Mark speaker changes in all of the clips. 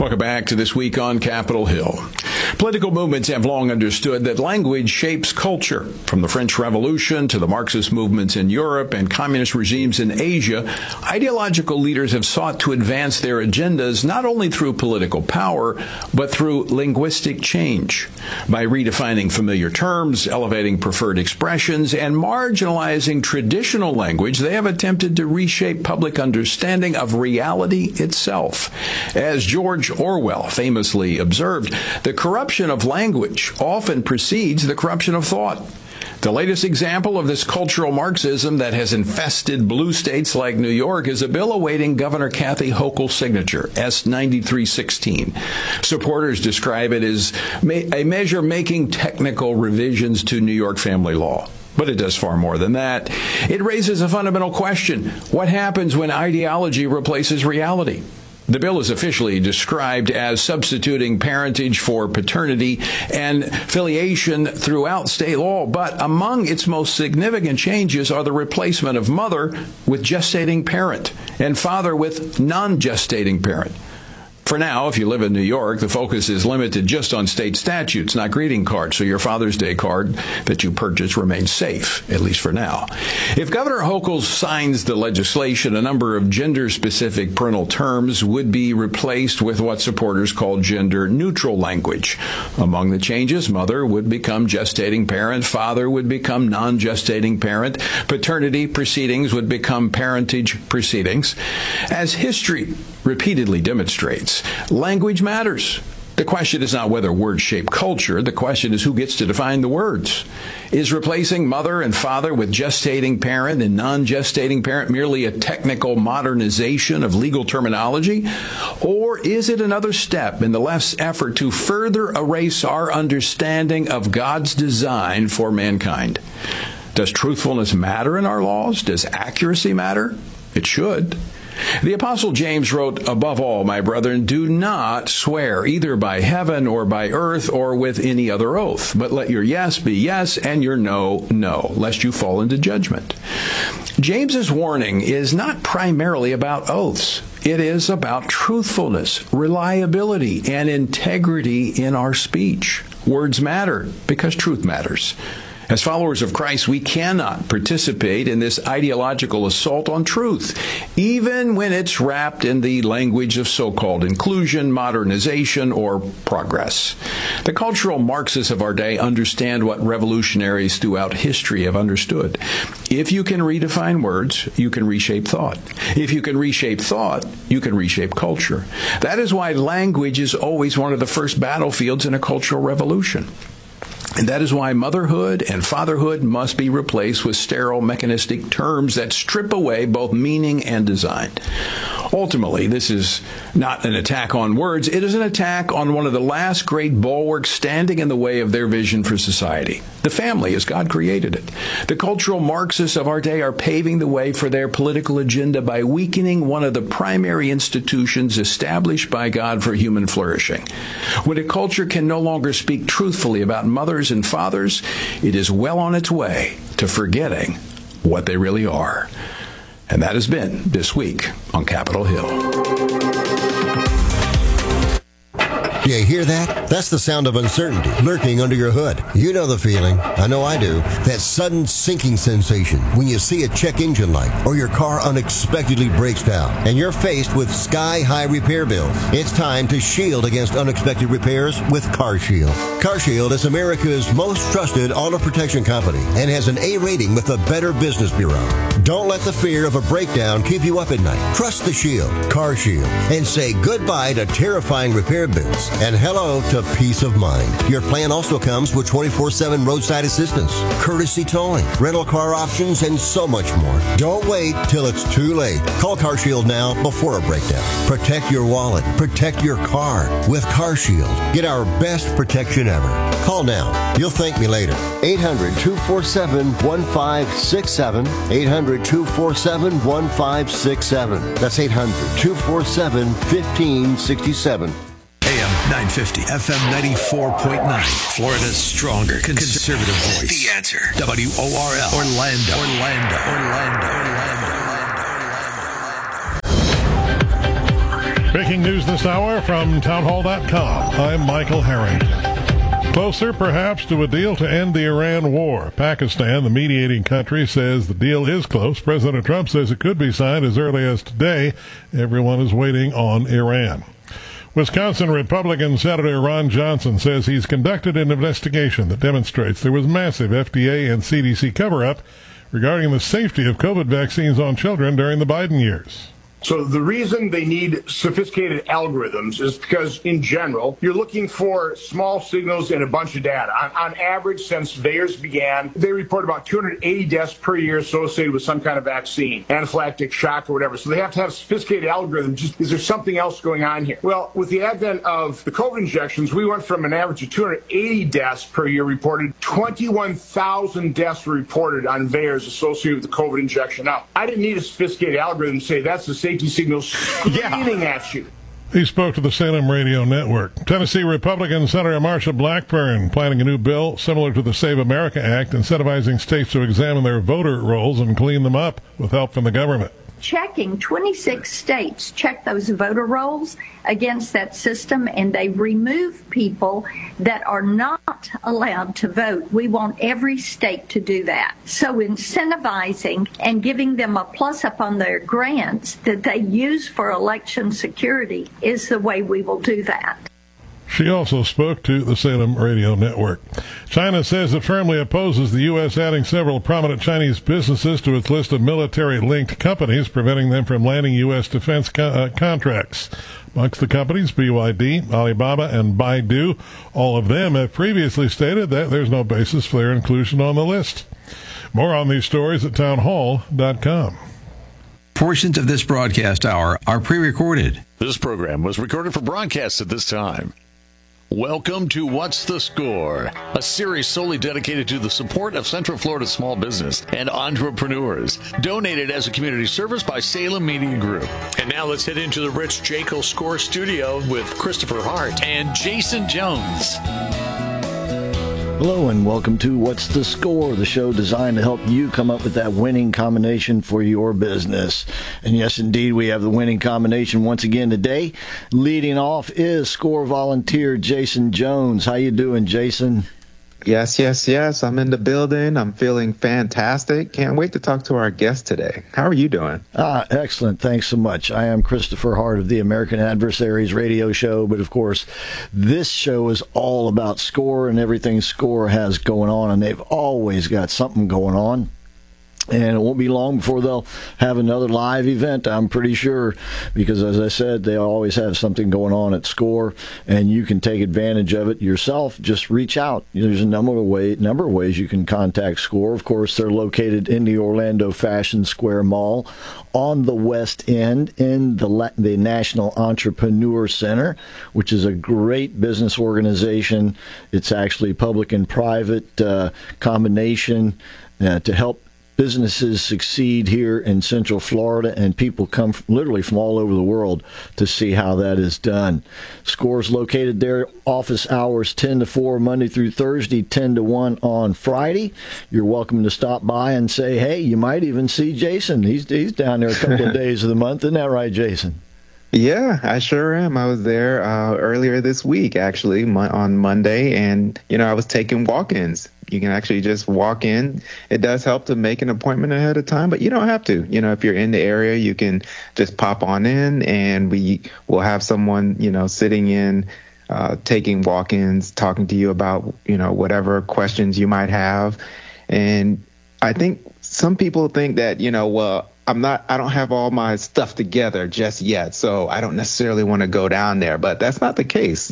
Speaker 1: Welcome back to This Week on Capitol Hill. Political movements have long understood that language shapes culture. From the French Revolution to the Marxist movements in Europe and communist regimes in Asia, ideological leaders have sought to advance their agendas not only through political power, but through linguistic change. By redefining familiar terms, elevating preferred expressions, and marginalizing traditional language, they have attempted to reshape public understanding of reality itself. As George Orwell famously observed, the corruption of language often precedes the corruption of thought. The latest example of this cultural Marxism that has infested blue states like New York is a bill awaiting Governor Kathy Hochul's signature, S. 9316. Supporters describe it as a measure making technical revisions to New York family law. But it does far more than that. It raises a fundamental question. What happens when ideology replaces reality? The bill is officially described as substituting parentage for paternity and filiation throughout state law, but among its most significant changes are the replacement of mother with gestating parent and father with non-gestating parent. For now, if you live in New York, the focus is limited just on state statutes, not greeting cards, so your Father's Day card that you purchase remains safe, at least for now. If Governor Hochul signs the legislation, a number of gender-specific parental terms would be replaced with what supporters call gender-neutral language. Among the changes, mother would become gestating parent, father would become non-gestating parent, paternity proceedings would become parentage proceedings. As history repeatedly demonstrates, language matters. The question is not whether words shape culture. The question is who gets to define the words. Is replacing mother and father with gestating parent and non-gestating parent merely a technical modernization of legal terminology? Or is it another step in the left's effort to further erase our understanding of God's design for mankind? Does truthfulness matter in our laws? Does accuracy matter? It should. The Apostle James wrote, "Above all, my brethren, do not swear either by heaven or by earth or with any other oath, but let your yes be yes and your no, no, lest you fall into judgment." James's warning is not primarily about oaths. It is about truthfulness, reliability, and integrity in our speech. Words matter because truth matters. As followers of Christ, we cannot participate in this ideological assault on truth, even when it's wrapped in the language of so-called inclusion, modernization, or progress. The cultural Marxists of our day understand what revolutionaries throughout history have understood. If you can redefine words, you can reshape thought. If you can reshape thought, you can reshape culture. That is why language is always one of the first battlefields in a cultural revolution. And that is why motherhood and fatherhood must be replaced with sterile mechanistic terms that strip away both meaning and design. Ultimately, this is not an attack on words. It is an attack on one of the last great bulwarks standing in the way of their vision for society. The family as God created it. The cultural Marxists of our day are paving the way for their political agenda by weakening one of the primary institutions established by God for human flourishing. When a culture can no longer speak truthfully about mothers and fathers, it is well on its way to forgetting what they really are. And that has been This Week on Capitol Hill.
Speaker 2: Do you hear that? That's the sound of uncertainty lurking under your hood. You know the feeling. I know I do. That sudden sinking sensation when you see a check engine light or your car unexpectedly breaks down and you're faced with sky-high repair bills. It's time to shield against unexpected repairs with CarShield. CarShield is America's most trusted auto protection company and has an A rating with the Better Business Bureau. Don't let the fear of a breakdown keep you up at night. Trust the Shield, CarShield, and say goodbye to terrifying repair bills and hello to peace of mind. Your plan also comes with 24/7 roadside assistance, courtesy towing, rental car options, and so much more. Don't wait till it's too late. Call CarShield now before a breakdown. Protect your wallet. Protect your car with CarShield. Get our best protection ever. Call now. You'll thank me later. 800-247-1567. 800-247-1567. That's 800-247-1567.
Speaker 3: AM 950, FM 94.9. Florida's stronger conservative voice. The Answer. WORL. Orlando.
Speaker 4: Breaking news this hour from townhall.com. I'm Michael Harrington. Closer, perhaps, to a deal to end the Iran war. Pakistan, the mediating country, says the deal is close. President Trump says it could be signed as early as today. Everyone is waiting on Iran. Wisconsin Republican Senator Ron Johnson says he's conducted an investigation that demonstrates there was massive FDA and CDC cover-up regarding the safety of COVID vaccines on children during the Biden years.
Speaker 5: So the reason they need sophisticated algorithms is because, in general, you're looking for small signals and a bunch of data. On average, since VAERS began, they report about 280 deaths per year associated with some kind of vaccine, anaphylactic shock or whatever. So they have to have sophisticated algorithms. Just, is there something else going on here? Well, with the advent of the COVID injections, we went from an average of 280 deaths per year reported, 21,000 deaths were reported on VAERS associated with the COVID injection. Now, I didn't need a sophisticated algorithm to say that's the safety signals screaming at you.
Speaker 4: He spoke to the Salem Radio Network. Tennessee Republican Senator Marsha Blackburn planning a new bill similar to the Save America Act, incentivizing states to examine their voter rolls and clean them up with help from the government.
Speaker 6: Checking 26 states check those voter rolls against that system, and they remove people that are not allowed to vote. We want every state to do that. So incentivizing and giving them a plus up on their grants that they use for election security is the way we will do that.
Speaker 4: She also spoke to the Salem Radio Network. China says it firmly opposes the U.S. adding several prominent Chinese businesses to its list of military-linked companies, preventing them from landing U.S. defense contracts. Amongst the companies, BYD, Alibaba, and Baidu, all of them have previously stated that there's no basis for their inclusion on the list. More on these stories at townhall.com.
Speaker 3: Portions of this broadcast hour are pre-recorded.
Speaker 1: This program was recorded for broadcast at this time. Welcome to What's the Score, a series solely dedicated to the support of Central Florida small business and entrepreneurs, donated as a community service by Salem Media Group.
Speaker 7: And now let's head into the Rich Jekyll Score Studio with Christopher Hart
Speaker 1: and Jason Jones.
Speaker 8: Hello and welcome to What's the Score, the show designed to help you come up with that winning combination for your business. And yes, indeed, we have the winning combination once again today. Leading off is Score volunteer Jason Jones. How you doing, Jason?
Speaker 9: Yes. I'm in the building. I'm feeling fantastic. Can't wait to talk to our guest today. How are you doing?
Speaker 8: Excellent. Thanks so much. I am Christopher Hart of the American Adversaries radio show. But, of course, this show is all about Score and everything Score has going on. And they've always got something going on. And it won't be long before they'll have another live event, I'm pretty sure, because, as I said, they always have something going on at Score, and you can take advantage of it yourself. Just reach out. There's a number of ways you can contact Score. Of course, they're located in the Orlando Fashion Square Mall on the West End in the National Entrepreneur Center, which is a great business organization. It's actually public and private combination to help businesses succeed here in Central Florida, and people come literally from all over the world to see how that is done. Score's located there, office hours 10 to 4 Monday through Thursday, 10 to 1 on Friday. You're welcome to stop by and say, hey, you might even see Jason. He's down there a couple of days of the month. Isn't that right, Jason?
Speaker 9: Yeah, I sure am. I was there earlier this week, actually, on Monday, and, I was taking walk-ins. You can actually just walk in. It does help to make an appointment ahead of time, but you don't have to. If you're in the area, you can just pop on in, and we will have someone, sitting in, taking walk-ins, talking to you about, whatever questions you might have. And I think some people think that, I don't have all my stuff together just yet, so I don't necessarily want to go down there. But that's not the case.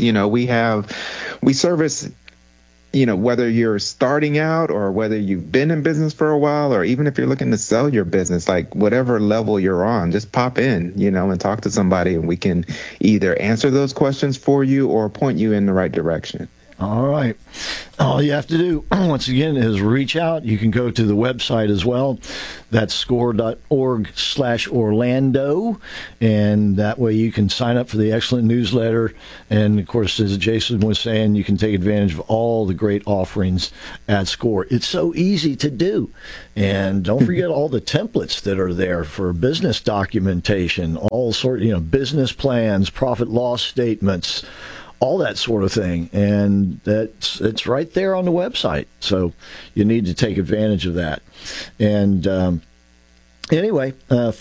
Speaker 9: We service, whether you're starting out or whether you've been in business for a while, or even if you're looking to sell your business, like whatever level you're on, just pop in, and talk to somebody, and we can either answer those questions for you or point you in the right direction.
Speaker 8: All right. All you have to do, once again, is reach out. You can go to the website as well. That's score.org/Orlando. And that way you can sign up for the excellent newsletter. And, of course, as Jason was saying, you can take advantage of all the great offerings at SCORE. It's so easy to do. And don't forget all the templates that are there for business documentation, all sorts, business plans, profit loss statements, all that sort of thing, and it's right there on the website. So you need to take advantage of that. And anyway,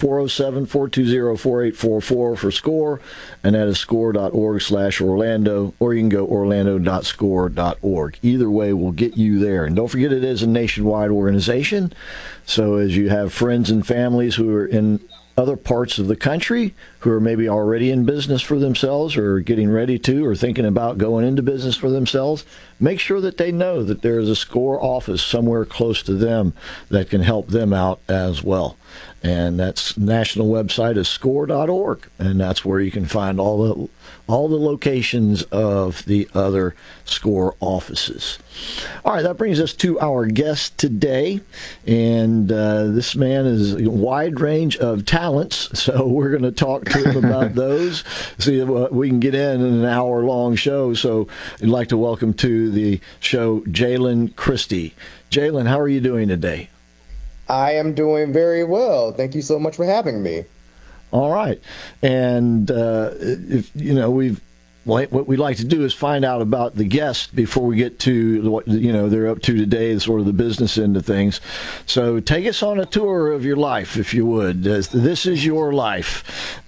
Speaker 8: 407-420-4844 for SCORE, and that is score.org/Orlando, or you can go orlando.score.org. Either way will get you there. And don't forget, it is a nationwide organization. So as you have friends and families who are in other parts of the country who are maybe already in business for themselves or getting ready to or thinking about going into business for themselves, make sure that they know that there is a SCORE office somewhere close to them that can help them out as well. And that's national website is score.org, and that's where you can find all the locations of the other SCORE offices. All right, that brings us to our guest today, and this man is a wide range of talents, so we're going to talk to him about those, see if we can get in an hour-long show. So I'd like to welcome to the show Jalen Christie. Jalen, how are you doing today?
Speaker 10: I am doing very well. Thank you so much for having me.
Speaker 8: All right. And if what we like to do is find out about the guest before we get to what they're up to today, sort of the business end of things. So take us on a tour of your life, if you would. This is your life.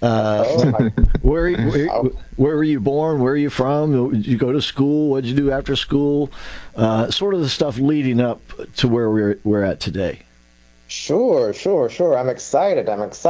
Speaker 8: Where were you born? Where are you from? Did you go to school? What did you do after school? Sort of the stuff leading up to where we're at today.
Speaker 10: Sure. I'm excited.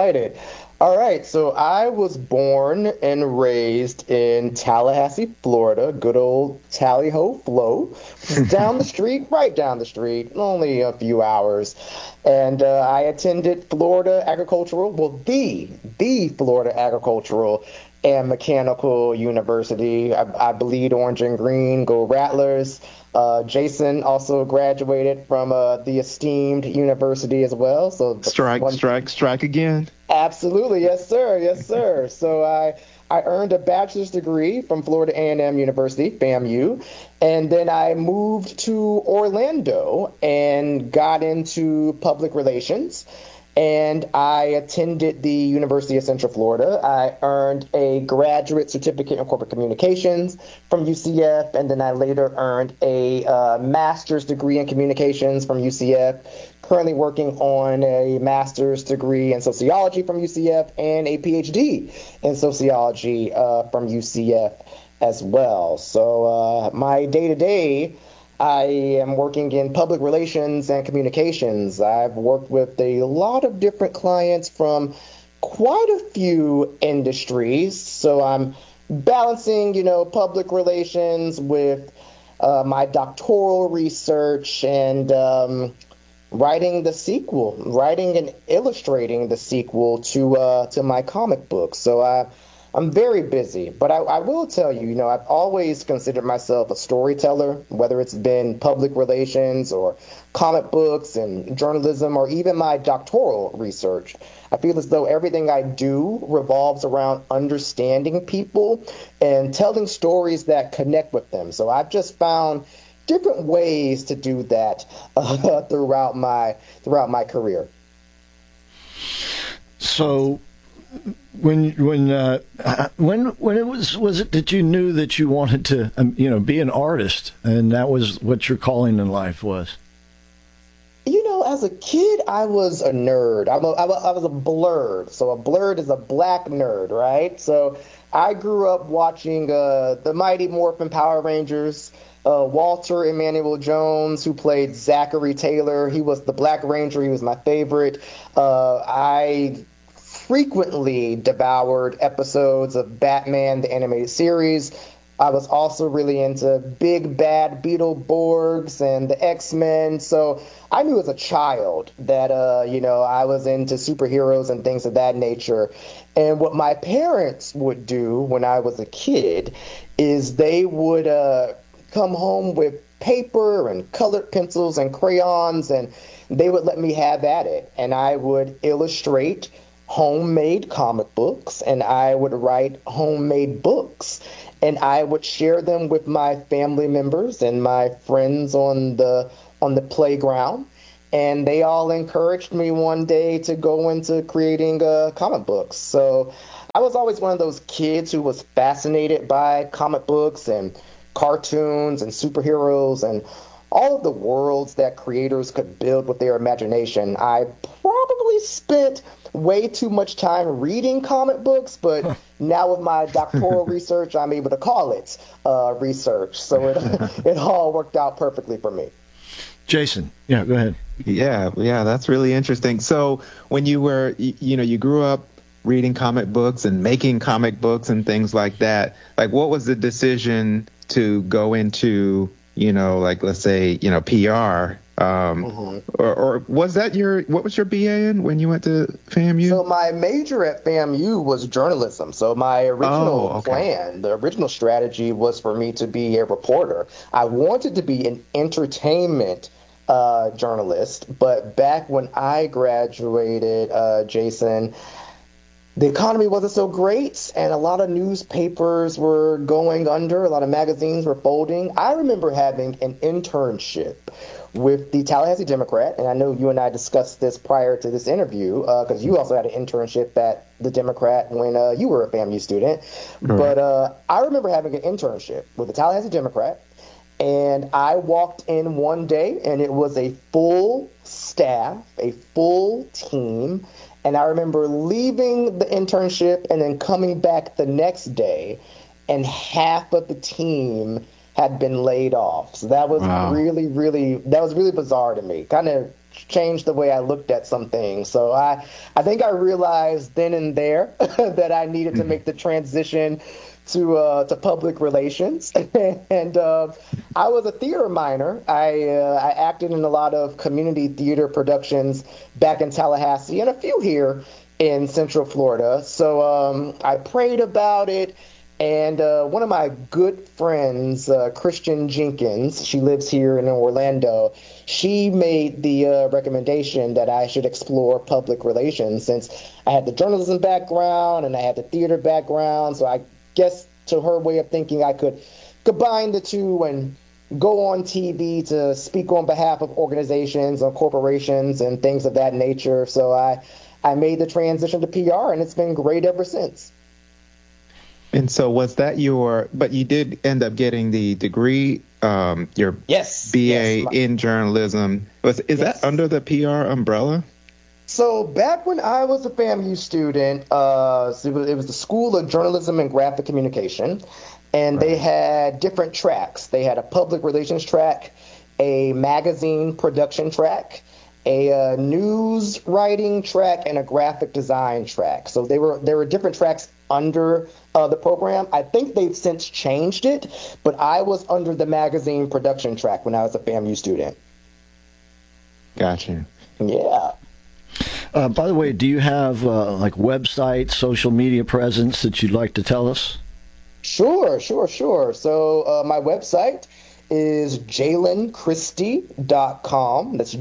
Speaker 10: All right, so I was born and raised in Tallahassee, Florida, good old Tally-Ho Flow. Down the street, right down the street, only a few hours. And I attended Florida Agricultural, the Florida Agricultural and Mechanical University. I bleed orange and green, go Rattlers. Jason also graduated from the esteemed university as well. So
Speaker 9: strike again.
Speaker 10: Absolutely, yes sir. So I earned a bachelor's degree from Florida A&M University, FAMU, and then I moved to Orlando and got into public relations. And I attended the University of Central Florida. I earned a graduate certificate in corporate communications from UCF, and then I later earned a master's degree in communications from UCF. Currently working on a master's degree in sociology from UCF and a PhD in sociology from UCF as well. So my day-to-day, I am working in public relations and communications. I've worked with a lot of different clients from quite a few industries. So I'm balancing, public relations with my doctoral research and writing and illustrating the sequel to my comic book. So I'm very busy, but I will tell you, I've always considered myself a storyteller, whether it's been public relations or comic books and journalism or even my doctoral research. I feel as though everything I do revolves around understanding people and telling stories that connect with them. So I've just found different ways to do that throughout my career.
Speaker 8: So when it was it that you knew that you wanted to be an artist, and that was what your calling in life was?
Speaker 10: As a kid, I was a nerd. I was a blurred. So a blurred is a black nerd, right? So I grew up watching the Mighty Morphin Power Rangers. Walter Emmanuel Jones, who played Zachary Taylor. He was the Black Ranger. He was my favorite. I frequently devoured episodes of Batman, the animated series. I was also really into Big Bad Beetleborgs and the X-Men. So I knew as a child that, I was into superheroes and things of that nature. And what my parents would do when I was a kid is they would come home with paper and colored pencils and crayons, and they would let me have at it. And I would illustrate homemade comic books, and I would write homemade books, and I would share them with my family members and my friends on the playground. And they all encouraged me one day to go into creating comic books. So I was always one of those kids who was fascinated by comic books and cartoons and superheroes and all of the worlds that creators could build with their imagination. I probably spent way too much time reading comic books, but now with my doctoral research, I'm able to call it research. So it all worked out perfectly for me.
Speaker 8: Jason, yeah, go ahead.
Speaker 9: Yeah, that's really interesting. So when you were, you grew up reading comic books and making comic books and things like that, like what was the decision to go into, like let's say, PR? Or was that what was your BA in when you went to FAMU?
Speaker 10: So my major at FAMU was journalism. So my original plan, the original strategy was for me to be a reporter. I wanted to be an entertainment journalist, but back when I graduated, Jason, the economy wasn't so great, and a lot of newspapers were going under, a lot of magazines were folding. I remember having an internship with the Tallahassee Democrat, and I know you and I discussed this prior to this interview, because you also had an internship at the Democrat when you were a FAMU student. Right. But I remember having an internship with the Tallahassee Democrat, and I walked in one day, and it was a full staff, a full team. And I remember leaving the internship and then coming back the next day, and half of the team had been laid off. So that was really bizarre to me. Kind of changed the way I looked at some things. So I think I realized then and there that I needed to make the transition to public relations. And I was a theater minor. I acted in a lot of community theater productions back in Tallahassee and a few here in Central Florida. So I prayed about it. And one of my good friends, Christian Jenkins, she lives here in Orlando, she made the recommendation that I should explore public relations since I had the journalism background and I had the theater background. So I guess to her way of thinking, I could combine the two and go on TV to speak on behalf of organizations or corporations and things of that nature. So I made the transition to PR, and it's been great ever since.
Speaker 9: And so was that but you did end up getting the degree, your BA in journalism. Is that under the PR umbrella?
Speaker 10: So back when I was a FAMU student, it was the School of Journalism and Graphic Communication, and they had different tracks. They had a public relations track, a magazine production track, a news writing track, and a graphic design track. So there were different tracks under the program. I think they've since changed it, but I was under the magazine production track when I was a FAMU student.
Speaker 9: Gotcha.
Speaker 10: Yeah.
Speaker 8: By the way, do you have like website, social media presence that you'd like to tell us?
Speaker 10: Sure. So my website is JaylenChristie.com. That's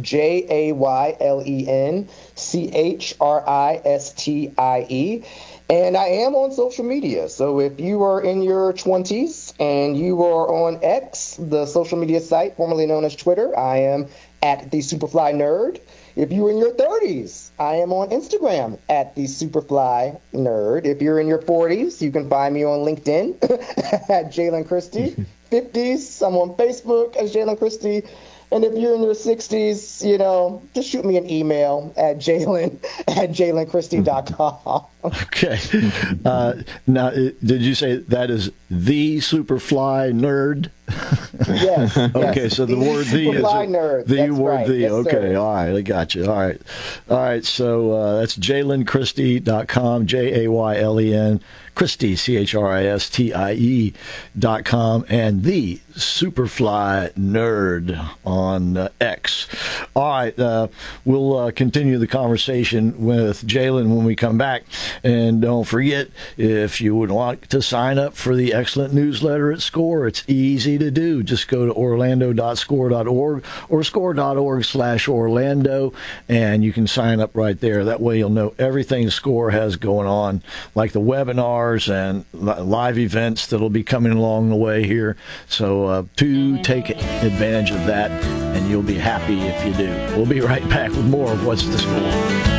Speaker 10: JaylenChristie. And I am on social media. So if you are in your 20s and you are on X, the social media site formerly known as Twitter, I am at the Superfly Nerd. If you're in your 30s, I am on Instagram at the Superfly Nerd. If you're in your 40s, you can find me on LinkedIn at Jaylen Christie. 50s, I'm on Facebook as Jaylen Christie. And if you're in your 60s, just shoot me an email at JaylenChristie.com.
Speaker 8: Okay. Now, did you say that is the Superfly Nerd?
Speaker 10: Yes.
Speaker 8: Okay, so the word "the" is
Speaker 10: nerd.
Speaker 8: The
Speaker 10: that's
Speaker 8: word
Speaker 10: right.
Speaker 8: "the."
Speaker 10: Yes,
Speaker 8: okay,
Speaker 10: sir.
Speaker 8: all right, I got you. All right. So that's JaylenChristie.com, JaylenChristie, Christie.com, and the Superfly Nerd on X. All right, we'll continue the conversation with Jalen when we come back. And don't forget, if you would like to sign up for the excellent newsletter at SCORE, it's easy to do. Just go to orlando.score.org or score.org/Orlando, and you can sign up right there. That way you'll know everything SCORE has going on, like the webinars and live events that'll be coming along the way here. So to take advantage of that, and you'll be happy if you do. We'll be right back with more of What's the Score.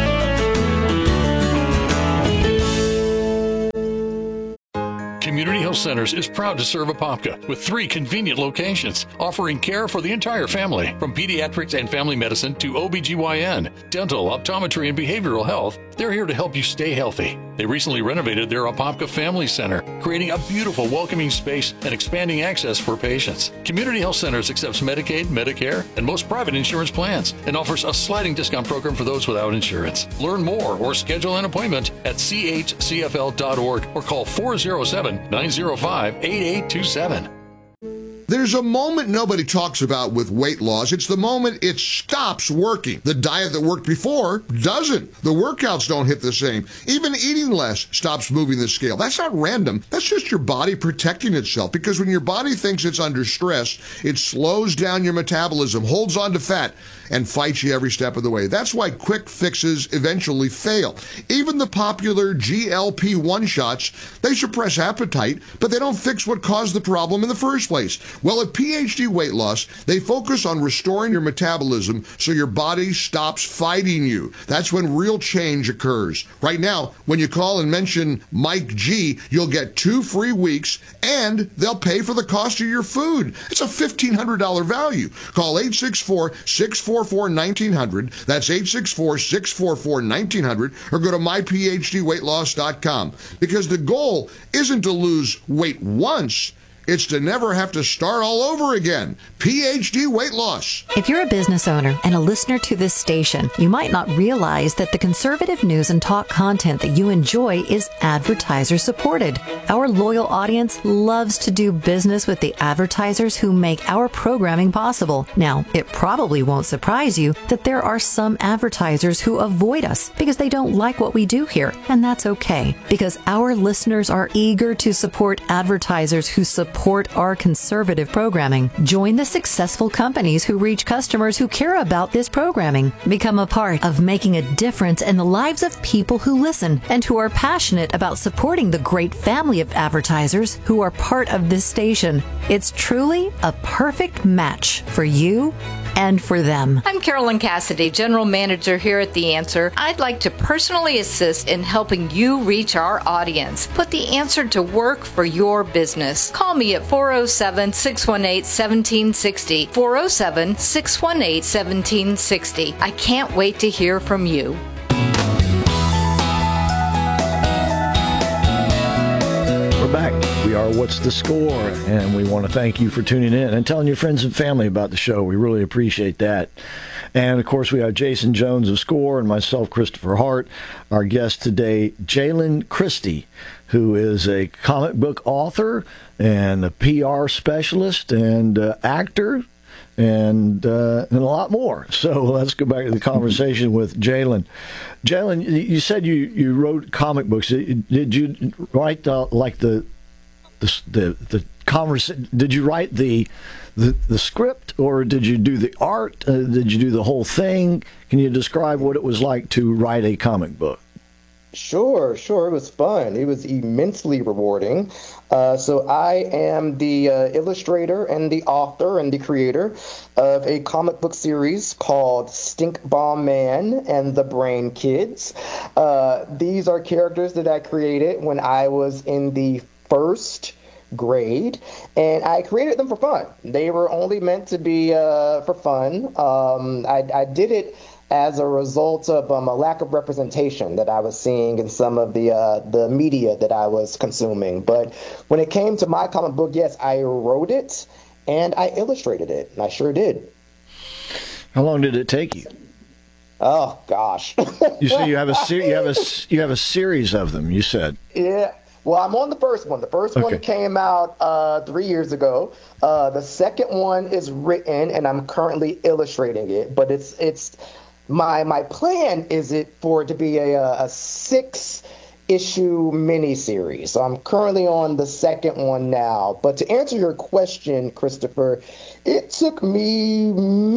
Speaker 11: Community Health Centers is proud to serve Apopka with 3 convenient locations, offering care for the entire family, from pediatrics and family medicine to OBGYN, dental, optometry, and behavioral health. They're here to help you stay healthy. They recently renovated their Apopka Family Center, creating a beautiful, welcoming space and expanding access for patients. Community Health Centers accepts Medicaid, Medicare, and most private insurance plans, and offers a sliding discount program for those without insurance. Learn more or schedule an appointment at chcfl.org or call 407-905-8827.
Speaker 12: There's a moment nobody talks about with weight loss. It's the moment it stops working. The diet that worked before doesn't. The workouts don't hit the same. Even eating less stops moving the scale. That's not random. That's just your body protecting itself, because when your body thinks it's under stress, it slows down your metabolism, holds on to fat, and fights you every step of the way. That's why quick fixes eventually fail. Even the popular GLP-1 shots, they suppress appetite, but they don't fix what caused the problem in the first place. Well, at PhD Weight Loss, they focus on restoring your metabolism so your body stops fighting you. That's when real change occurs. Right now, when you call and mention Mike G, you'll get 2 free weeks, and they'll pay for the cost of your food. It's a $1,500 value. Call 864-644-1900. That's 864-644-1900, or go to myphdweightloss.com. Because the goal isn't to lose weight once, it's to never have to start all over again. PhD Weight Loss.
Speaker 13: If you're a business owner and a listener to this station, you might not realize that the conservative news and talk content that you enjoy is advertiser supported. Our loyal audience loves to do business with the advertisers who make our programming possible. Now, it probably won't surprise you that there are some advertisers who avoid us because they don't like what we do here, and that's okay, because our listeners are eager to support advertisers who support our conservative programming. Join the successful companies who reach customers who care about this programming. Become a part of making a difference in the lives of people who listen and who are passionate about supporting the great family of advertisers who are part of this station. It's truly a perfect match for you and for them.
Speaker 14: I'm Carolyn Cassidy, General Manager here at The Answer. I'd like to personally assist in helping you reach our audience. Put The Answer to work for your business. Call me at 407-618-1760. 407-618-1760. I can't wait to hear from you.
Speaker 8: We're back. We are What's the Score? And we want to thank you for tuning in and telling your friends and family about the show. We really appreciate that. And, of course, we have Jason Jones of SCORE and myself, Christopher Hart. Our guest today, Jalen Christie, who is a comic book author and a PR specialist and actor and a lot more. So let's go back to the conversation with Jalen. Jalen, you said you wrote comic books. Did you write like the conversation? Did you write the script, or did you do the art? Did you do the whole thing? Can you describe what it was like to write a comic book?
Speaker 10: Sure. It was fun. It was immensely rewarding. So I am the illustrator and the author and the creator of a comic book series called Stink Bomb Man and the Brain Kids. These are characters that I created when I was in the first grade, and I created them for fun. They were only meant to be for fun. I did it as a result of a lack of representation that I was seeing in some of the media that I was consuming. But when it came to my comic book, yes, I wrote it and I illustrated it, and I sure did.
Speaker 8: How long did it take you?
Speaker 10: Oh gosh!
Speaker 8: You say you have a series of them. You said.
Speaker 10: Yeah. Well, I'm on the first one. The first one came out 3 years ago. The second one is written, and I'm currently illustrating it. But it's my plan is it for it to be a 6-issue miniseries. So I'm currently on the second one now. But to answer your question, Christopher, it took me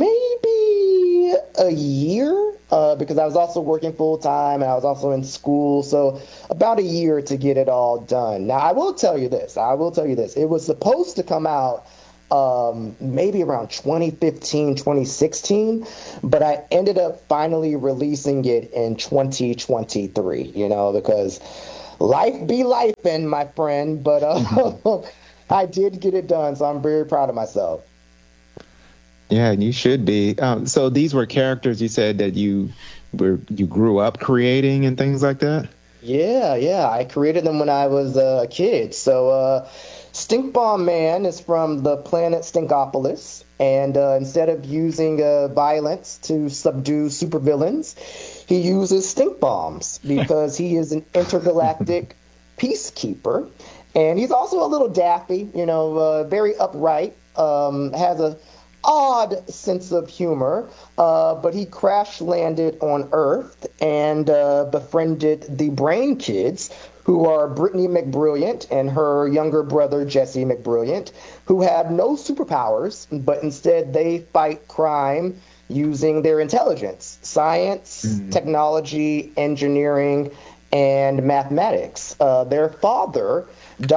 Speaker 10: maybe a year. Because I was also working full time and I was also in school. So about a year to get it all done. Now, I will tell you this. It was supposed to come out maybe around 2015, 2016, but I ended up finally releasing it in 2023, because life be lifing, my friend. But I did get it done, so I'm very proud of myself.
Speaker 9: Yeah, and you should be. So these were characters you said that you grew up creating and things like that?
Speaker 10: Yeah. I created them when I was a kid. So Stink Bomb Man is from the planet Stinkopolis. And instead of using violence to subdue supervillains, he uses stink bombs because he is an intergalactic peacekeeper. And he's also a little daffy, very upright, has a odd sense of humor, but he crash landed on Earth and befriended the Brain Kids, who are Brittany McBrilliant and her younger brother Jesse McBrilliant, who have no superpowers, but instead they fight crime using their intelligence, science, technology, engineering, and mathematics. Their father,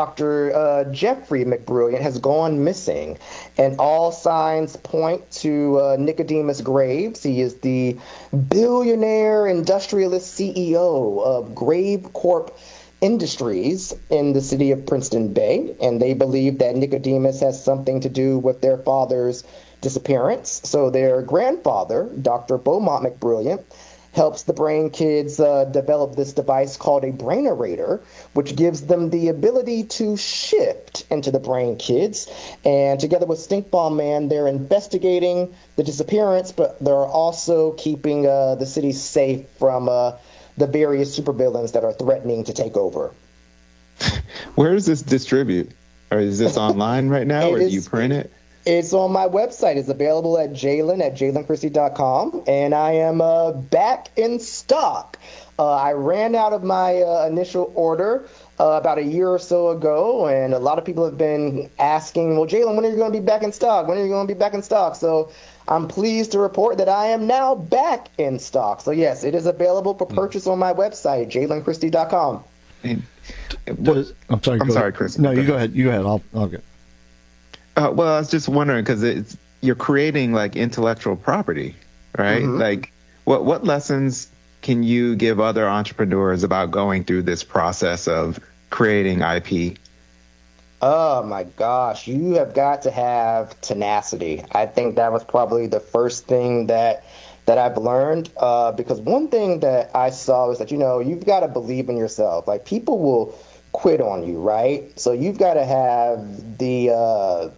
Speaker 10: Dr. Jeffrey McBrilliant, has gone missing, and all signs point to Nicodemus Graves. He is the billionaire industrialist CEO of Grave Corp Industries in the city of Princeton Bay, and they believe that Nicodemus has something to do with their father's disappearance. So their grandfather, Dr. Beaumont McBrilliant, helps the Brain Kids develop this device called a Brainerator, which gives them the ability to shift into the Brain Kids. And together with Stink Bomb Man, they're investigating the disappearance, but they're also keeping the city safe from the various supervillains that are threatening to take over.
Speaker 9: Where does this distribute? Or is this online right now, or do you print it?
Speaker 10: It's on my website. It's available at JalenChristie.com, and I am back in stock. I ran out of my initial order about a year or so ago, and a lot of people have been asking, well, Jalen, when are you going to be back in stock? When are you going to be back in stock? So I'm pleased to report that I am now back in stock. So, yes, it is available for purchase on my website, JalenChristie.com.
Speaker 8: I'm sorry,
Speaker 9: Chris.
Speaker 8: No, you go ahead. I'll go.
Speaker 9: Well, I was just wondering, because you're creating like intellectual property, right?
Speaker 10: Mm-hmm.
Speaker 9: Like, what lessons can you give other entrepreneurs about going through this process of creating IP?
Speaker 10: Oh my gosh, you have got to have tenacity. I think that was probably the first thing that I've learned, because one thing that I saw is that, you've got to believe in yourself. Like, people will quit on you, right? So you've got to have the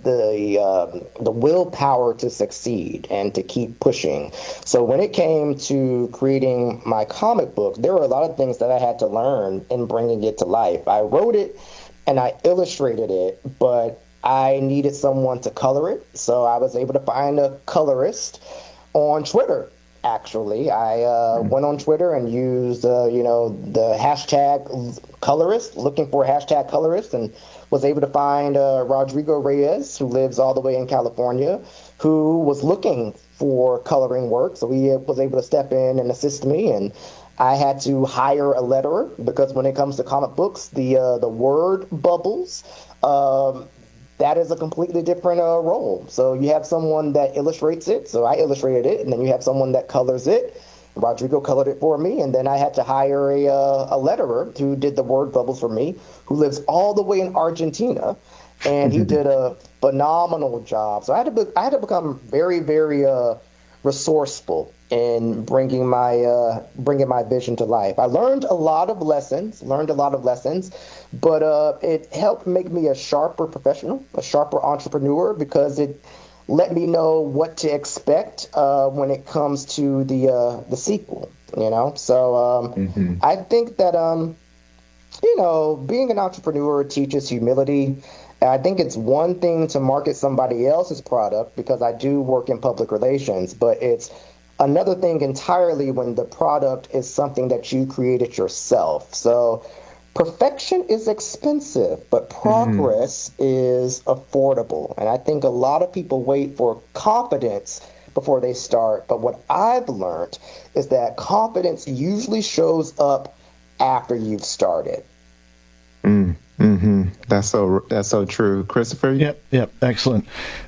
Speaker 10: willpower to succeed and to keep pushing. So when it came to creating my comic book, there were a lot of things that I had to learn in bringing it to life. I wrote it and I illustrated it, but I needed someone to color it. So I was able to find a colorist on Twitter. Actually, I went on Twitter and used, the hashtag colorist, looking for a hashtag colorist, and was able to find Rodrigo Reyes, who lives all the way in California, who was looking for coloring work. So he was able to step in and assist me, and I had to hire a letterer because when it comes to comic books, the word bubbles, that is a completely different role. So you have someone that illustrates it. So I illustrated it, and then you have someone that colors it. Rodrigo colored it for me, and then I had to hire a letterer who did the word bubbles for me, who lives all the way in Argentina, and he did a phenomenal job. So I had to become very, very resourceful in bringing my vision to life. I learned a lot of lessons, but it helped make me a sharper professional, a sharper entrepreneur, because it let me know what to expect when it comes to the sequel. So I think that being an entrepreneur teaches humility. I think it's one thing to market somebody else's product, because I do work in public relations, but it's another thing entirely when the product is something that you created yourself. So perfection is expensive, but progress is affordable. And I think a lot of people wait for confidence before they start. But what I've learned is that confidence usually shows up after you've started.
Speaker 9: That's so true, Christopher.
Speaker 8: Yep, excellent.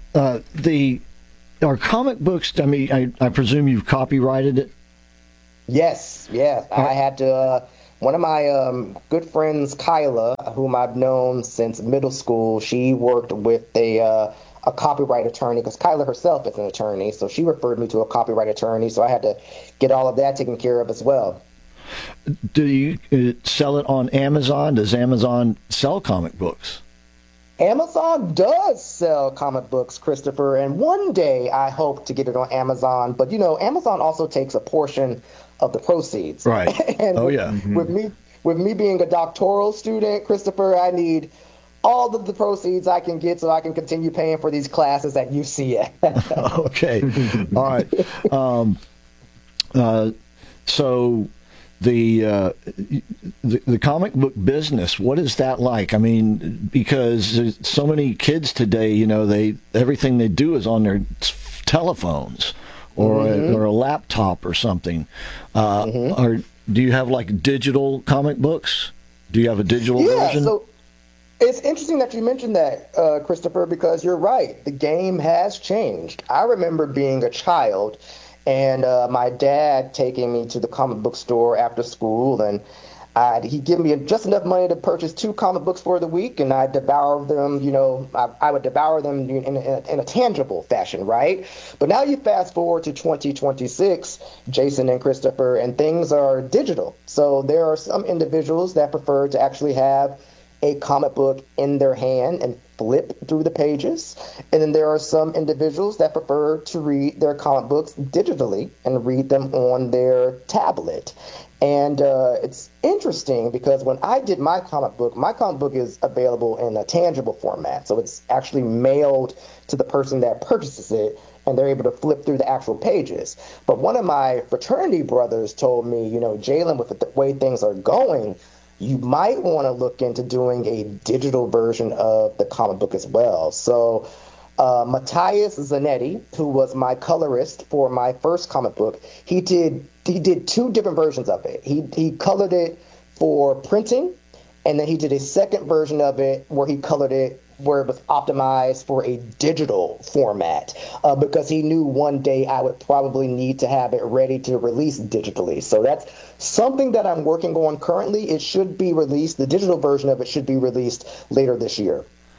Speaker 8: Are comic books? I mean, I presume you've copyrighted it.
Speaker 10: Yes. I had to. One of my good friends, Kyla, whom I've known since middle school, she worked with a copyright attorney, because Kyla herself is an attorney, so she referred me to a copyright attorney. So I had to get all of that taken care of as well.
Speaker 8: Do you sell it on Amazon? Does Amazon sell comic books?
Speaker 10: Amazon does sell comic books, Christopher, and one day I hope to get it on Amazon. But, Amazon also takes a portion of the proceeds.
Speaker 8: Right.
Speaker 10: And with me being a doctoral student, Christopher, I need all of the proceeds I can get so I can continue paying for these classes at UCF.
Speaker 8: Okay. All right. So the comic book business, what is that like? I mean, because there's so many kids today, everything they do is on their telephones or a laptop or something. Or do you have like digital comic books? Do you have a digital version?
Speaker 10: So it's interesting that you mentioned that, Christopher, because you're right. The game has changed. I remember being a child and my dad taking me to the comic book store after school, and he'd give me just enough money to purchase 2 comic books for the week, and I'd devour them, I would devour them in a tangible fashion, right? But now you fast forward to 2026, Jason and Christopher, and things are digital. So there are some individuals that prefer to actually have a comic book in their hand and flip through the pages. And then there are some individuals that prefer to read their comic books digitally and read them on their tablet. And it's interesting because when I did my comic book is available in a tangible format. So it's actually mailed to the person that purchases it, and they're able to flip through the actual pages. But one of my fraternity brothers told me, Jalen, with the way things are going, you might want to look into doing a digital version of the comic book as well. So Matthias Zanetti, who was my colorist for my first comic book, he did 2 different versions of it. He colored it for printing, and then he did a second version of it where he colored it where it was optimized for a digital format, because he knew one day I would probably need to have it ready to release digitally. So that's something that I'm working on currently. It should be released. The digital version of it should be released later this year.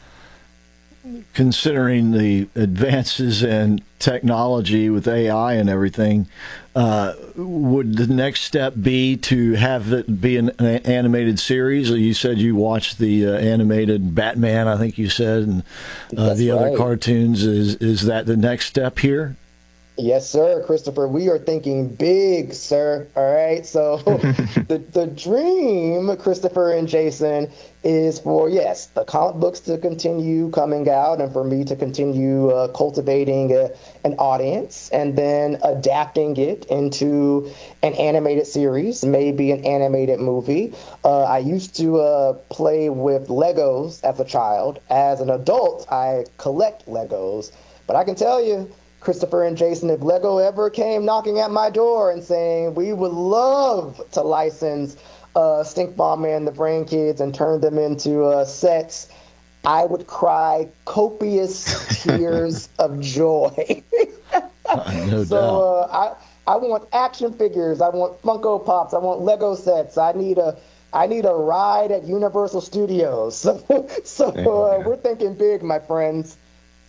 Speaker 8: Considering the advances in technology with AI and everything, would the next step be to have it be an animated series? You said you watched the animated Batman, I think you said, and the other cartoons. Is that the next step here?
Speaker 10: Yes, sir, Christopher. We are thinking big, sir. All right. So the dream, Christopher and Jason, is for, yes, the comic books to continue coming out and for me to continue cultivating an audience and then adapting it into an animated series, maybe an animated movie. I used to play with Legos as a child. As an adult, I collect Legos. But I can tell you, Christopher and Jason, if Lego ever came knocking at my door and saying, we would love to license Stink Bomb Man, the Brain Kids, and turn them into sets, I would cry copious tears of joy.
Speaker 8: No doubt.
Speaker 10: I want action figures. I want Funko Pops. I want Lego sets. I need a ride at Universal Studios. So we're thinking big, my friends.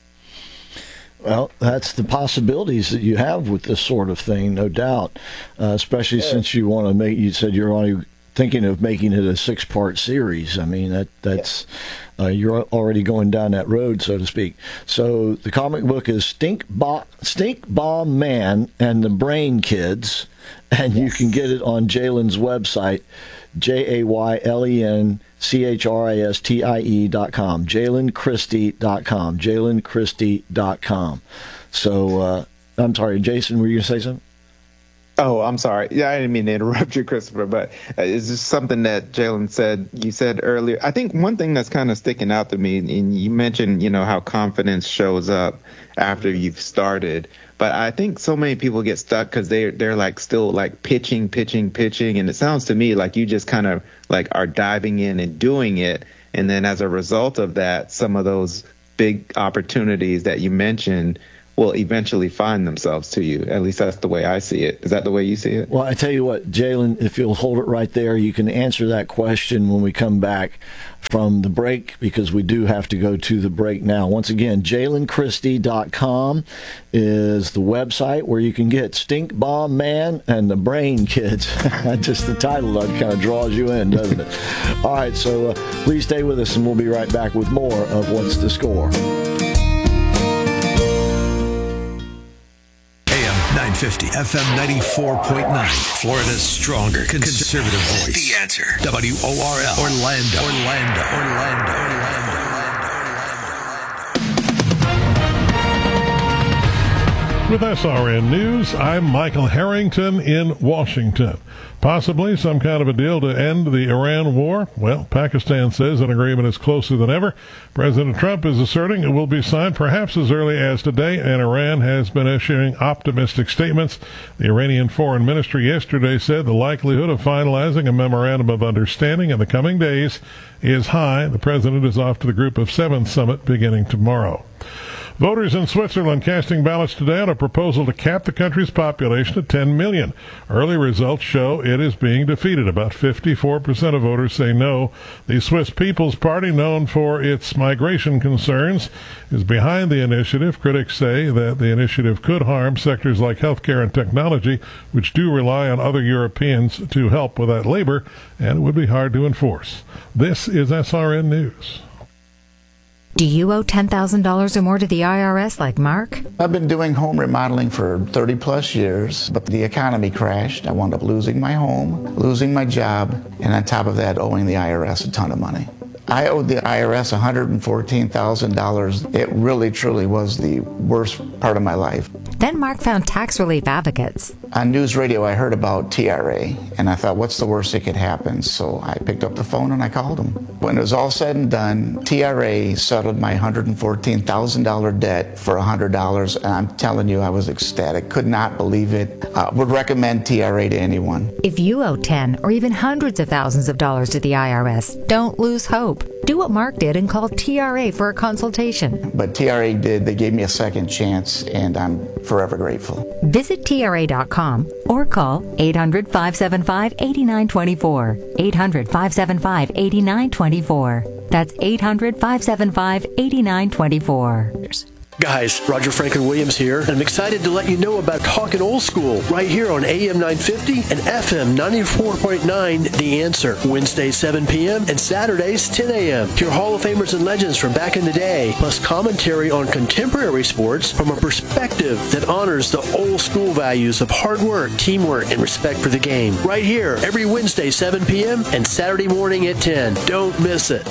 Speaker 8: Well, that's the possibilities that you have with this sort of thing, no doubt. Especially since you want to make. You said you're only thinking of making it a 6-part series. I mean, that's you're already going down that road, so to speak. So the comic book is Stink Bomb Man and the Brain Kids, and you can get it on Jalen's website, JaylenChristie.com, JaylenChristie.com, JaylenChristie.com. So, I'm sorry, Jason, were you going to say something?
Speaker 9: Oh, I'm sorry. Yeah, I didn't mean to interrupt you, Christopher, but it's just something that Jaylen said, you said earlier. I think one thing that's kind of sticking out to me, and you mentioned, how confidence shows up after you've started. But I think so many people get stuck because they're like still like pitching. And it sounds to me like you just kind of like are diving in and doing it. And then as a result of that, some of those big opportunities that you mentioned will eventually find themselves to you. At least that's the way I see it. Is that the way you see it?
Speaker 8: Well, I tell you what, Jaylen, if you'll hold it right there, you can answer that question when we come back from the break, because we do have to go to the break now. Once again, JaylenChristie.com is the website where you can get Stink Bomb Man and the Brain Kids. Just the title that kind of draws you in, doesn't it? All right, so please stay with us, and we'll be right back with more of What's the Score?
Speaker 3: 950 FM 94.9. Florida's stronger conservative voice. The Answer. WORL. Orlando.
Speaker 4: With SRN News, I'm Michael Harrington in Washington. Possibly some kind of a deal to end the Iran war? Well, Pakistan says an agreement is closer than ever. President Trump is asserting it will be signed perhaps as early as today, and Iran has been issuing optimistic statements. The Iranian Foreign Ministry yesterday said the likelihood of finalizing a memorandum of understanding in the coming days is high. The president is off to the Group of Seven summit beginning tomorrow. Voters in Switzerland casting ballots today on a proposal to cap the country's population at 10 million. Early results show it is being defeated. About 54% of voters say no. The Swiss People's Party, known for its migration concerns, is behind the initiative. Critics say that the initiative could harm sectors like healthcare and technology, which do rely on other Europeans to help with that labor, and it would be hard to enforce. This is SRN News.
Speaker 15: Do you owe $10,000 or more to the IRS like Mark?
Speaker 16: I've been doing home remodeling for 30 plus years, but the economy crashed. I wound up losing my home, losing my job, and on top of that, owing the IRS a ton of money. I owed the IRS $114,000. It really, truly was the worst part of my life.
Speaker 15: Then Mark found tax relief advocates.
Speaker 16: On news radio, I heard about TRA, and I thought, what's the worst that could happen? So I picked up the phone and I called them. When it was all said and done, TRA settled my $114,000 debt for $100, and I'm telling you, I was ecstatic. Could not believe it. Would recommend TRA to anyone.
Speaker 15: If you owe 10 or even hundreds of thousands of dollars to the IRS, don't lose hope. Do what Mark did and call TRA for a consultation.
Speaker 16: But TRA did. They gave me a second chance, and I'm forever grateful.
Speaker 15: Visit TRA.com or call 800-575-8924. 800-575-8924. That's 800-575-8924.
Speaker 17: Guys, Roger Franklin Williams here, and I'm excited to let you know about Talkin' Old School right here on AM 950 and FM 94.9 The Answer. Wednesdays 7 p.m. and Saturdays 10 a.m. Hear Hall of Famers and legends from back in the day, plus commentary on contemporary sports from a perspective that honors the old school values of hard work, teamwork, and respect for the game. Right here, every Wednesday 7 p.m. and Saturday morning at 10. Don't miss it.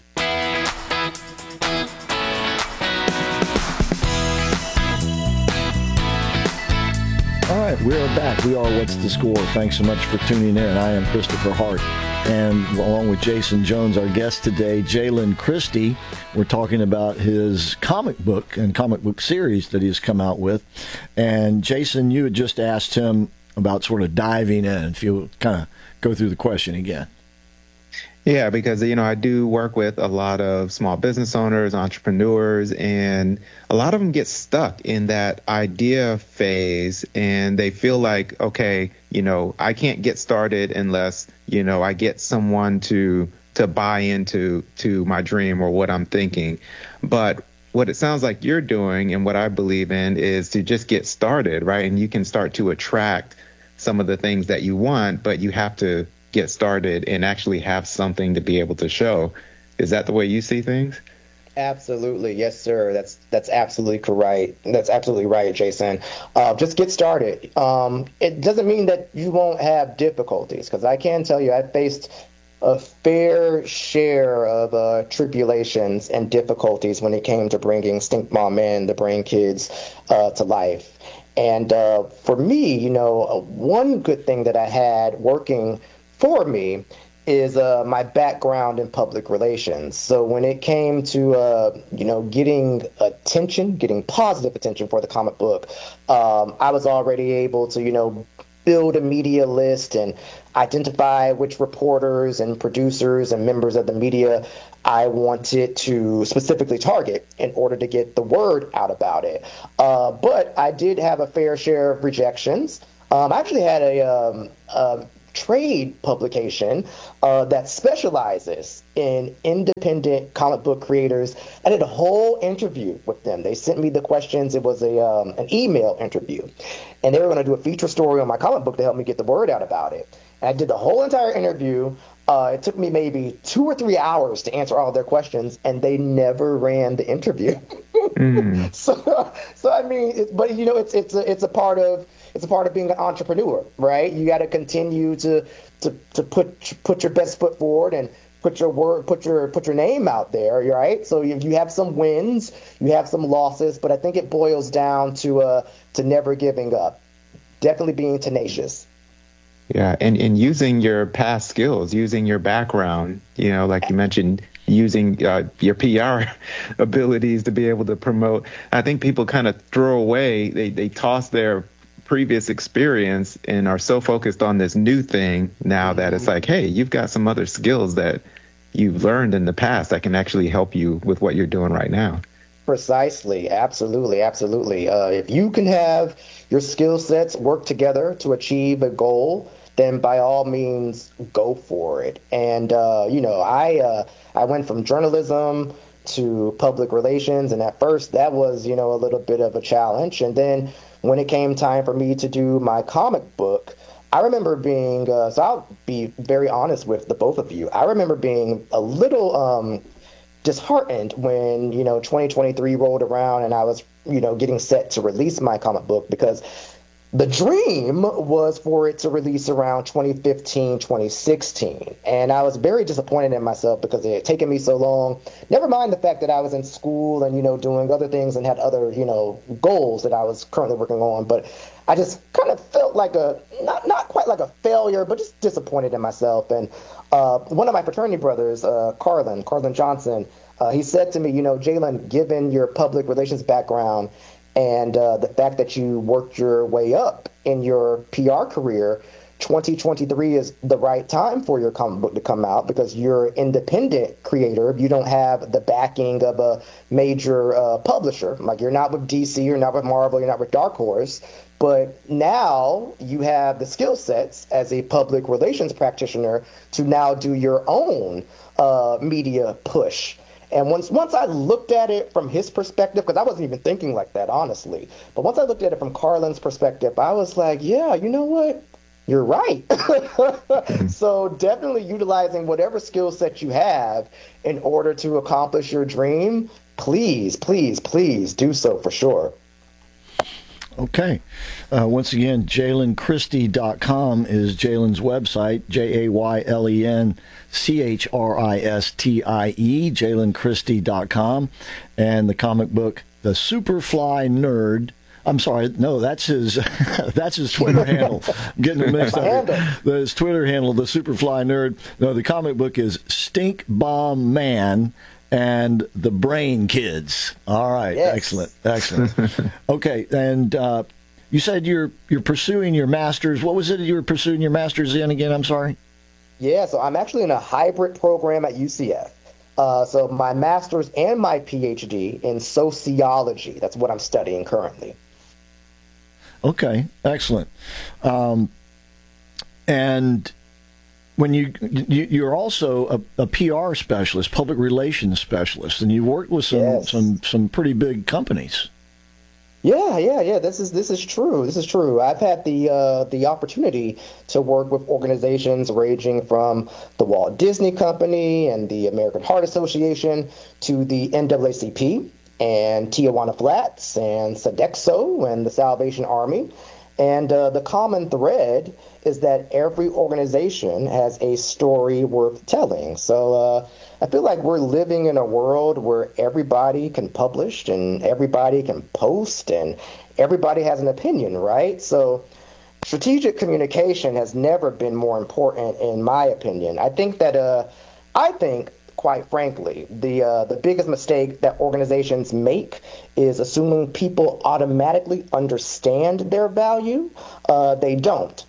Speaker 8: All right, we are back. We are What's the Score. Thanks so much for tuning in. I am Christopher Hart, and along with Jason Jones, our guest today, Jaylen Christie. We're talking about his comic book and comic book series that he's come out with. And Jason, you had just asked him about sort of diving in. If you kind of go through the question again.
Speaker 9: Yeah, because, I do work with a lot of small business owners, entrepreneurs, and a lot of them get stuck in that idea phase, and they feel like, okay, I can't get started unless, I get someone to buy into my dream or what I'm thinking. But what it sounds like you're doing, and what I believe in, is to just get started, right? And you can start to attract some of the things that you want, but you have to get started and actually have something to be able to show. Is that the way you see things?
Speaker 10: Absolutely. Yes, sir. That's absolutely correct. That's absolutely right, Jason. Just get started. It doesn't mean that you won't have difficulties, because I can tell you I faced a fair share of tribulations and difficulties when it came to bringing Stink Mom Men, the Brain Kids, to life. And for me, one good thing that I had working for me is my background in public relations. So when it came to, getting attention, getting positive attention for the comic book, I was already able to, build a media list and identify which reporters and producers and members of the media I wanted to specifically target in order to get the word out about it. But I did have a fair share of rejections. I actually had a trade publication that specializes in independent comic book creators. I did a whole interview with them. They sent me the questions. It was an email interview, and they were going to do a feature story on my comic book to help me get the word out about it. And I did the whole entire interview. It took me maybe 2 or 3 hours to answer all of their questions, and they never ran the interview. So I mean, it's a part of being an entrepreneur, right? You got to continue to put your best foot forward and put your name out there, right? So you have some wins, you have some losses, but I think it boils down to never giving up, definitely being tenacious.
Speaker 9: Yeah, and using your past skills, using your background, like you mentioned, using your PR abilities to be able to promote. I think people kind of throw away, they toss their previous experience and are so focused on this new thing now that it's like, hey, you've got some other skills that you've learned in the past that can actually help you with what you're doing right now.
Speaker 10: Precisely. Absolutely. If you can have your skill sets work together to achieve a goal, then by all means go for it. And I went from journalism to public relations, and at first that was a little bit of a challenge. And then when it came time for me to do my comic book, I remember being so I'll be very honest with the both of you. I remember being a little disheartened when 2023 rolled around and I was getting set to release my comic book, because the dream was for it to release around 2015, 2016. And I was very disappointed in myself because it had taken me so long. Never mind the fact that I was in school and, doing other things and had other, goals that I was currently working on. But I just kind of felt like not quite like a failure, but just disappointed in myself. And one of my fraternity brothers, Carlin Johnson, he said to me, Jalen, given your public relations background, and the fact that you worked your way up in your PR career, 2023 is the right time for your comic book to come out, because you're an independent creator. You don't have the backing of a major publisher. Like, you're not with DC, you're not with Marvel, you're not with Dark Horse. But now you have the skill sets as a public relations practitioner to now do your own media push. And once I looked at it from his perspective, because I wasn't even thinking like that, honestly, but once I looked at it from Carlin's perspective, I was like, yeah, you know what? You're right. So definitely utilizing whatever skill set you have in order to accomplish your dream, please do so for sure.
Speaker 8: Okay. Once again, JalenChristie.com is Jalen's website, JalenChristie, JalenChristie.com, and the comic book, The Superfly Nerd. I'm sorry, no, that's his Twitter handle. I'm getting it mixed up. His Twitter handle, The Superfly Nerd. No, the comic book is Stink Bomb Man and the Brain Kids. All right, yes. Excellent. Okay, and you said you're pursuing your master's. What was it you were pursuing your master's in again? I'm sorry.
Speaker 10: Yeah, so I'm actually in a hybrid program at UCF. So my master's and my PhD in sociology. That's what I'm studying currently.
Speaker 8: Okay, excellent. And when you're also a PR specialist, public relations specialist, and you work with some pretty big companies.
Speaker 10: Yeah. This is true. This is true. I've had the opportunity to work with organizations ranging from the Walt Disney Company and the American Heart Association to the NAACP and Tijuana Flats and Sodexo and the Salvation Army. And the common thread is that every organization has a story worth telling. So I feel like we're living in a world where everybody can publish and everybody can post and everybody has an opinion, right? So strategic communication has never been more important, in my opinion. I think that quite frankly, the biggest mistake that organizations make is assuming people automatically understand their value. They don't.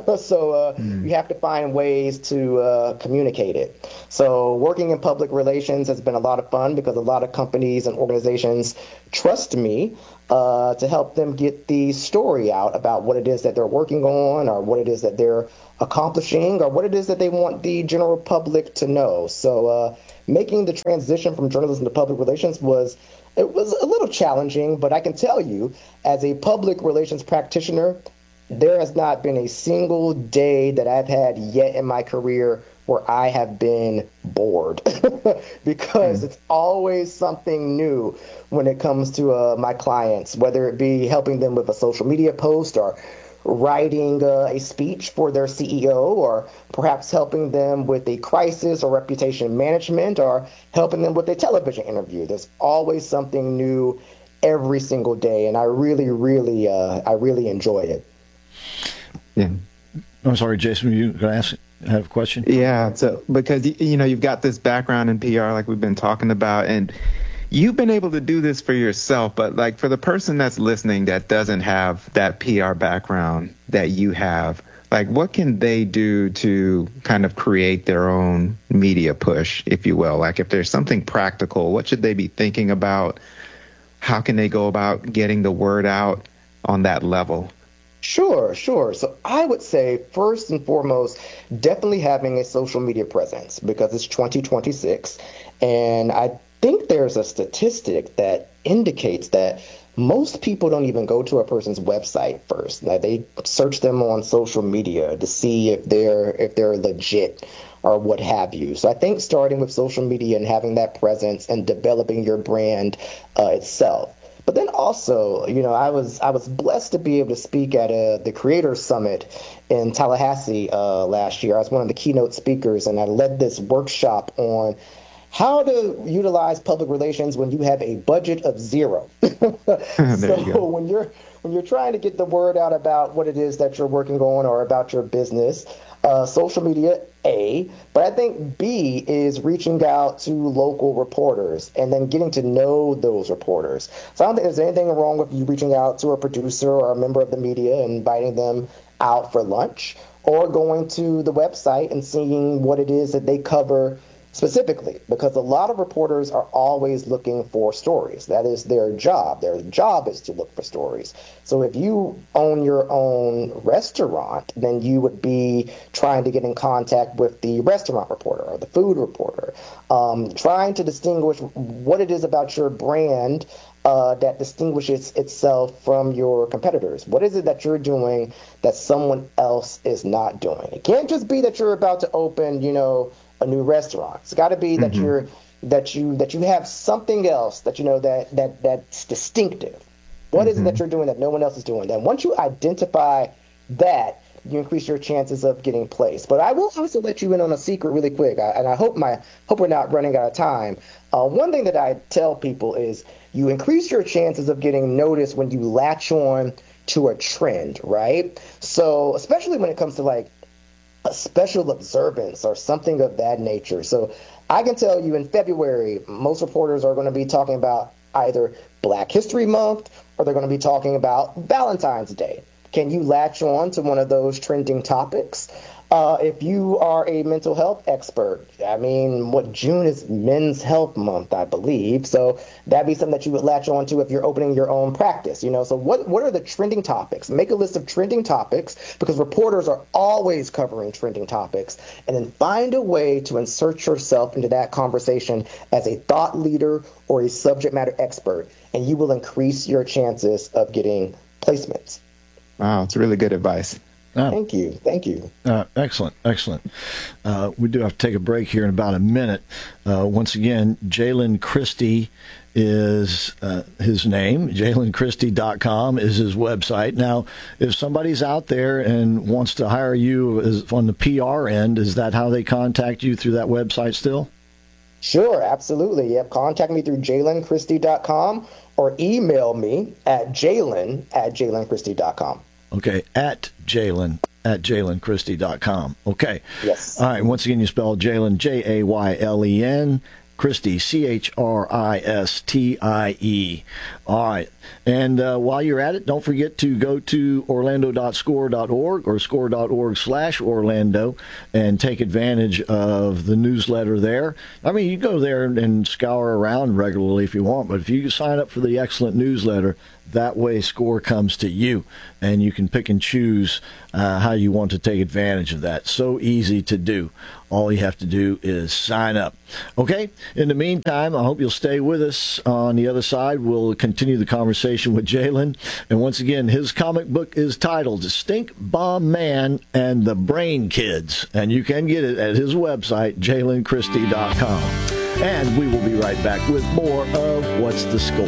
Speaker 10: So you have to find ways to communicate it. So working in public relations has been a lot of fun because a lot of companies and organizations trust me to help them get the story out about what it is that they're working on or what it is that they're accomplishing or what it is that they want the general public to know. So making the transition from journalism to public relations was a little challenging, but I can tell you, as a public relations practitioner, there has not been a single day that I've had yet in my career where I have been bored because it's always something new when it comes to my clients, whether it be helping them with a social media post or writing a speech for their CEO, or perhaps helping them with a crisis or reputation management, or helping them with a television interview. There's always something new every single day, and I really enjoy it.
Speaker 9: Yeah.
Speaker 8: I'm sorry, Jason, were you going to have a question?
Speaker 9: Yeah, so because, you've got this background in PR like we've been talking about, and you've been able to do this for yourself, but like for the person that's listening that doesn't have that PR background that you have, like what can they do to kind of create their own media push, if you will? Like if there's something practical, what should they be thinking about? How can they go about getting the word out on that level?
Speaker 10: Sure. So I would say first and foremost, definitely having a social media presence because it's 2026. And I think there's a statistic that indicates that most people don't even go to a person's website first. Now, they search them on social media to see if they're legit or what have you. So I think starting with social media and having that presence and developing your brand itself. But then also, I was blessed to be able to speak at the Creators Summit in Tallahassee last year. I was one of the keynote speakers, and I led this workshop on how to utilize public relations when you have a budget of zero. So when you're trying to get the word out about what it is that you're working on or about your business, social media, A, but I think B is reaching out to local reporters and then getting to know those reporters. So I don't think there's anything wrong with you reaching out to a producer or a member of the media and inviting them out for lunch, or going to the website and seeing what it is that they cover specifically, because a lot of reporters are always looking for stories. That is their job. Their job is to look for stories. So if you own your own restaurant, then you would be trying to get in contact with the restaurant reporter or the food reporter, trying to distinguish what it is about your brand that distinguishes itself from your competitors. What is it that you're doing that someone else is not doing? It can't just be that you're about to open, a new restaurant. It's got to be that you have something else that that's distinctive. What is it that you're doing that no one else is doing? Then once you identify that, you increase your chances of getting placed. But I will also let you in on a secret really quick, and I hope we're not running out of time. One thing that I tell people is you increase your chances of getting noticed when you latch on to a trend, right? So especially when it comes to like a special observance or something of that nature. So I can tell you in February, most reporters are going to be talking about either Black History Month or they're going to be talking about Valentine's Day. can you latch on to one of those trending topics? If you are a mental health expert, I mean, June is Men's Health Month, I believe. So that'd be something that you would latch on to if you're opening your own practice, you know. So what are the trending topics? Make a list of trending topics, because reporters are always covering trending topics. And then find a way to insert yourself into that conversation as a thought leader or a subject matter expert, and you will increase your chances of getting placements.
Speaker 9: Wow, it's really good advice.
Speaker 10: Thank you.
Speaker 8: Excellent. We do have to take a break here in about a minute. Once again, Jalen Christy is his name. JalenChristy.com is his website. Now, if somebody's out there and wants to hire you on the PR end, is that how they contact you, through that website still?
Speaker 10: Sure, absolutely. Yep. Contact me through JalenChristy.com or email me at Jalen@JalenChristy.com.
Speaker 8: Okay, at JalenChristy.com. Okay.
Speaker 10: Yes.
Speaker 8: All right, once again, you spell Jalen, Jaylen, Christie, Christie. All right. And while you're at it, don't forget to go to orlando.score.org or score.org/Orlando and take advantage of the newsletter there. I mean, you go there and scour around regularly if you want, but if you sign up for the excellent newsletter, that way Score comes to you, and you can pick and choose how you want to take advantage of that. So easy to do. All you have to do is sign up. Okay? In the meantime, I hope you'll stay with us. On the other side, we'll continue the conversation with Jalen. And once again, his comic book is titled Stink Bomb Man and the Brain Kids. And you can get it at his website, JalenChristy.com. And we will be right back with more of What's the Score?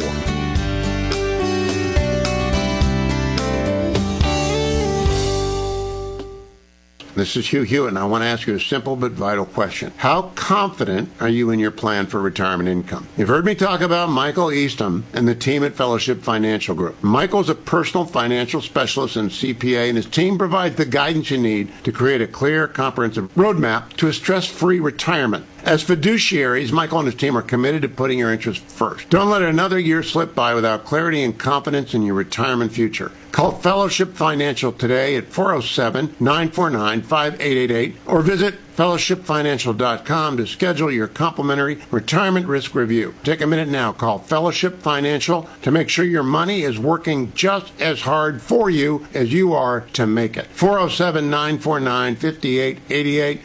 Speaker 18: This is Hugh Hewitt, and I want to ask you a simple but vital question. How confident are you in your plan for retirement income? You've heard me talk about Michael Eastham and the team at Fellowship Financial Group. Michael's a personal financial specialist and CPA, and his team provides the guidance you need to create a clear, comprehensive roadmap to a stress-free retirement. As fiduciaries, Michael and his team are committed to putting your interests first. Don't let another year slip by without clarity and confidence in your retirement future. Call Fellowship Financial today at 407-949-5888 or visit fellowshipfinancial.com to schedule your complimentary retirement risk review. Take a minute now. Call Fellowship Financial to make sure your money is working just as hard for you as you are to make it. 407-949-5888,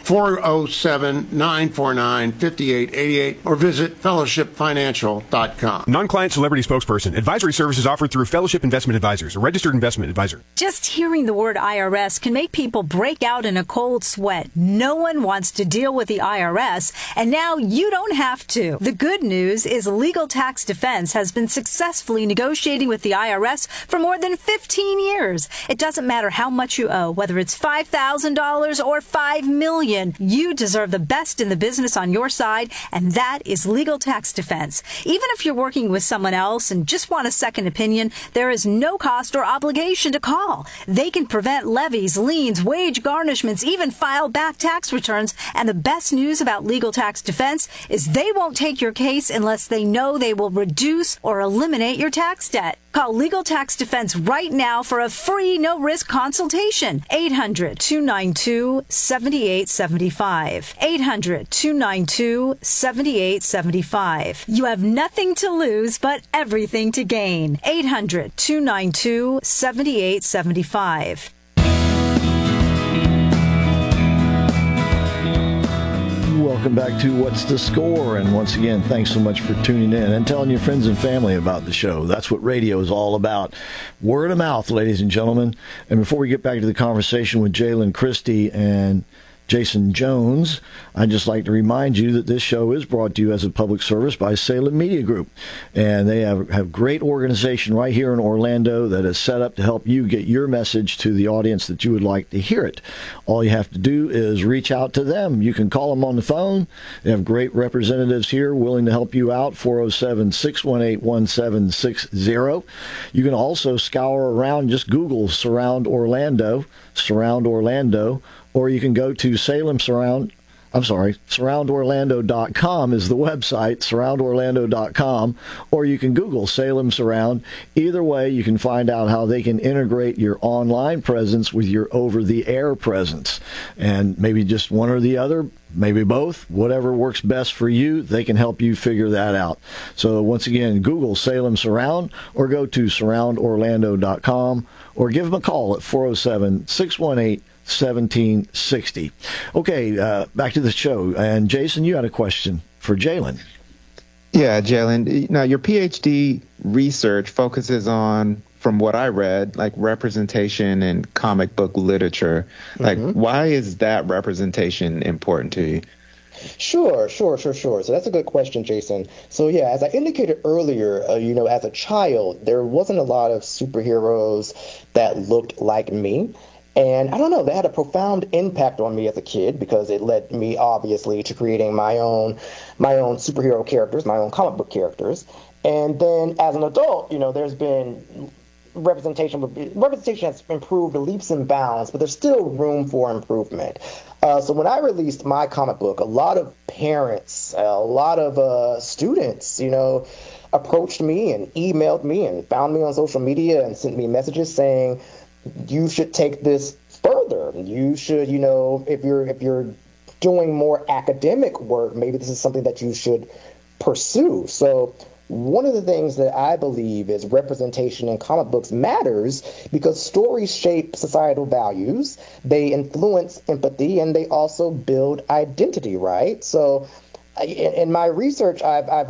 Speaker 18: 407-949-5888, or visit fellowshipfinancial.com.
Speaker 19: Non-client celebrity spokesperson. Advisory services offered through Fellowship Investment Advisors, a registered investment advisor.
Speaker 20: Just hearing the word IRS can make people break out in a cold sweat. No one wants to deal with the IRS, and now you don't have to. The good news is Legal Tax Defense has been successfully negotiating with the IRS for more than 15 years. It doesn't matter how much you owe, whether it's $5,000 or $5 million. You deserve the best in the business on your side, and that is Legal Tax Defense. Even if you're working with someone else and just want a second opinion, there is no cost or obligation to call. They can prevent levies, liens, wage garnishments, even file back tax returns. And the best news about Legal Tax Defense is they won't take your case unless they know they will reduce or eliminate your tax debt. Call Legal Tax Defense right now for a free, no-risk consultation. 800-292-7875. 800-292-7875. You have nothing to lose but everything to gain. 800-292-7875.
Speaker 8: Welcome back to What's the Score? And once again, thanks so much for tuning in and telling your friends and family about the show. That's what radio is all about. Word of mouth, ladies and gentlemen. And before we get back to the conversation with Jalen Christy and Jason Jones, I'd just like to remind you that this show is brought to you as a public service by Salem Media Group. And they have great organization right here in Orlando that is set up to help you get your message to the audience that you would like to hear it. All you have to do is reach out to them. You can call them on the phone. They have great representatives here willing to help you out, 407-618-1760. You can also scour around, just Google Surround Orlando, or you can go to Salem Surround surroundorlando.com is the website, surroundorlando.com, or you can Google Salem Surround. Either way, you can find out how they can integrate your online presence with your over-the-air presence. And maybe just one or the other, maybe both, whatever works best for you, they can help you figure that out. So once again, Google Salem Surround or go to surroundorlando.com or give them a call at 407-618-1760. Okay, back to the show. And Jason, you had a question for Jalen.
Speaker 9: Yeah, Jalen. Now, your PhD research focuses on, from what I read, like representation in comic book literature. Like, why is that representation important to you?
Speaker 10: Sure. So that's a good question, Jason. So yeah, as I indicated earlier, as a child, there wasn't a lot of superheroes that looked like me. And I don't know, that had a profound impact on me as a kid because it led me obviously to creating my own superhero characters, my own comic book characters. And then as an adult, there's been representation has improved leaps and bounds, but there's still room for improvement. So when I released my comic book, a lot of parents, a lot of students, approached me and emailed me and found me on social media and sent me messages saying, you should take this further. You should, if you're doing more academic work, maybe this is something that you should pursue. So one of the things that I believe is representation in comic books matters because stories shape societal values, they influence empathy, and they also build identity, right? So in my research, I've